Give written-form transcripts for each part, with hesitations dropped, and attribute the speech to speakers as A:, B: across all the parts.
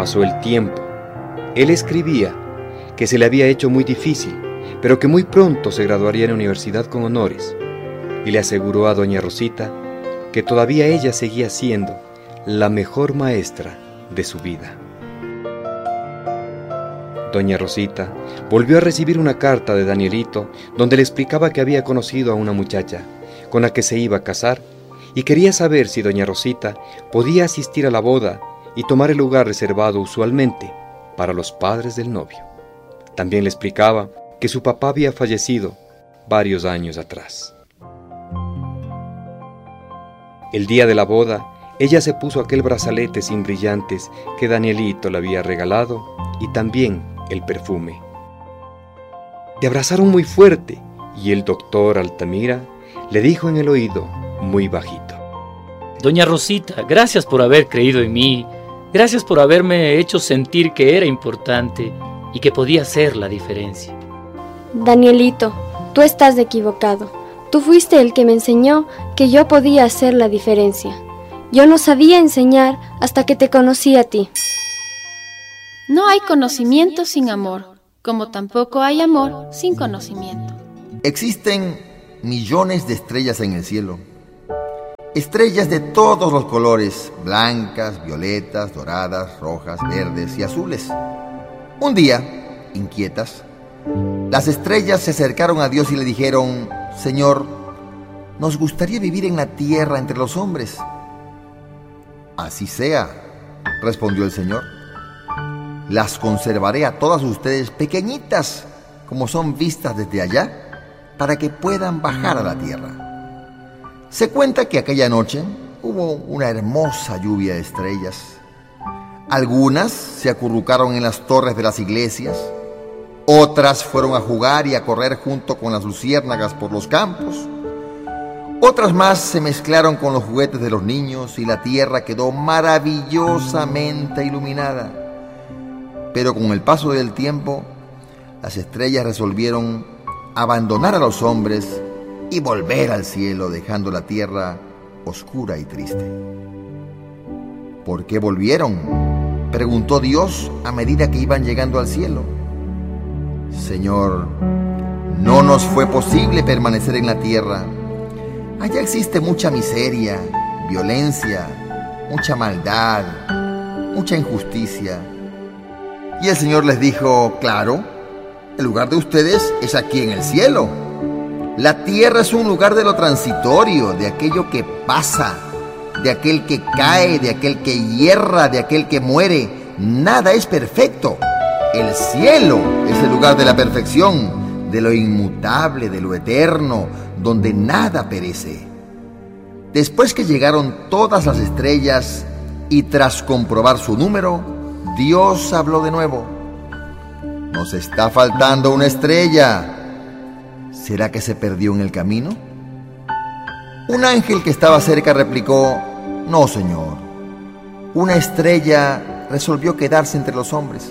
A: pasó el tiempo. Él escribía que se le había hecho muy difícil, pero que muy pronto se graduaría en la universidad con honores, y le aseguró a doña Rosita que todavía ella seguía siendo la mejor maestra de su vida. Doña Rosita volvió a recibir una carta de Danielito donde le explicaba que había conocido a una muchacha con la que se iba a casar y quería saber si doña Rosita podía asistir a la boda y tomar el lugar reservado usualmente para los padres del novio. También le explicaba que su papá había fallecido varios años atrás. El día de la boda, ella se puso aquel brazalete sin brillantes que Danielito le había regalado y también el perfume. Se abrazaron muy fuerte y el doctor Altamira le dijo en el oído muy bajito:
B: Doña Rosita, gracias por haber creído en mí, gracias por haberme hecho sentir que era importante y que podía hacer la diferencia.
C: Danielito, tú estás equivocado. Tú fuiste el que me enseñó que yo podía hacer la diferencia. Yo no sabía enseñar hasta que te conocí a ti.
D: No hay conocimiento sin amor, como tampoco hay amor sin conocimiento.
E: Existen millones de estrellas en el cielo. Estrellas de todos los colores, blancas, violetas, doradas, rojas, verdes y azules. Un día, inquietas, las estrellas se acercaron a Dios y le dijeron: Señor, nos gustaría vivir en la tierra entre los hombres. Así sea, respondió el Señor. Las conservaré a todas ustedes pequeñitas, como son vistas desde allá, para que puedan bajar a la tierra. Se cuenta que aquella noche hubo una hermosa lluvia de estrellas. Algunas se acurrucaron en las torres de las iglesias, otras fueron a jugar y a correr junto con las luciérnagas por los campos. Otras más se mezclaron con los juguetes de los niños y la tierra quedó maravillosamente iluminada. Pero con el paso del tiempo, las estrellas resolvieron abandonar a los hombres y volver al cielo, dejando la tierra oscura y triste. ¿Por qué volvieron?, preguntó Dios a medida que iban llegando al cielo. Señor, no nos fue posible permanecer en la tierra. Allá existe mucha miseria, violencia, mucha maldad, mucha injusticia. Y el Señor les dijo: claro, el lugar de ustedes es aquí en el cielo. La tierra es un lugar de lo transitorio, de aquello que pasa, de aquel que cae, de aquel que hierra, de aquel que muere. Nada es perfecto. El cielo es el lugar de la perfección, de lo inmutable, de lo eterno, donde nada perece. Después que llegaron todas las estrellas y tras comprobar su número, Dios habló de nuevo: nos está faltando una estrella. ¿Será que se perdió en el camino? Un ángel que estaba cerca replicó: no, Señor. Una estrella resolvió quedarse entre los hombres.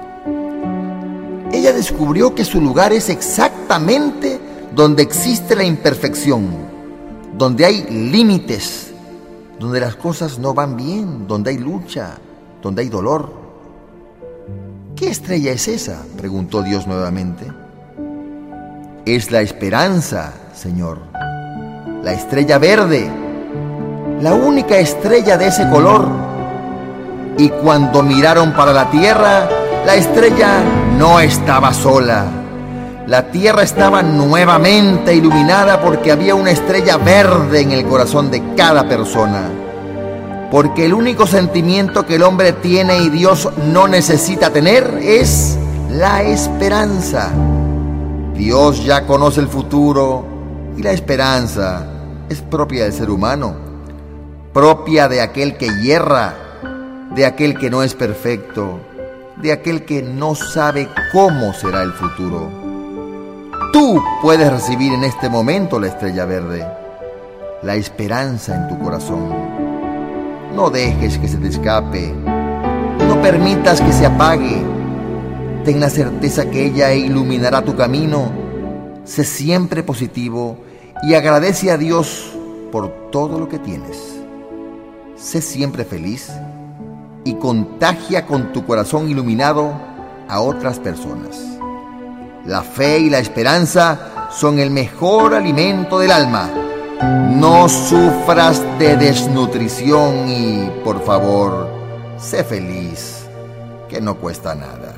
E: Ella descubrió que su lugar es exactamente donde existe la imperfección, donde hay límites, donde las cosas no van bien, donde hay lucha, donde hay dolor. ¿Qué estrella es esa?, preguntó Dios nuevamente. Es la esperanza, Señor. La estrella verde, la única estrella de ese color. Y cuando miraron para la tierra, la estrella no estaba sola. La tierra estaba nuevamente iluminada porque había una estrella verde en el corazón de cada persona. Porque el único sentimiento que el hombre tiene y Dios no necesita tener es la esperanza. Dios ya conoce el futuro y la esperanza es propia del ser humano, propia de aquel que hierra, de aquel que no es perfecto, de aquel que no sabe cómo será el futuro. Tú puedes recibir en este momento la estrella verde, la esperanza en tu corazón. No dejes que se te escape, no permitas que se apague. Ten la certeza que ella iluminará tu camino. Sé siempre positivo y agradece a Dios por todo lo que tienes. Sé siempre feliz y contagia con tu corazón iluminado a otras personas. La fe y la esperanza son el mejor alimento del alma. No sufras de desnutrición y, por favor, sé feliz, que no cuesta nada.